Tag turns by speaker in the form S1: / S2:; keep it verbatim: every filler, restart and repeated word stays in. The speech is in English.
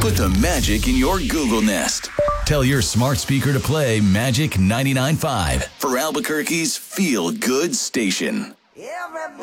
S1: Put the magic in your Google Nest. Tell your smart speaker to play Magic ninety-nine point five for Albuquerque's Feel Good Station.
S2: Everybody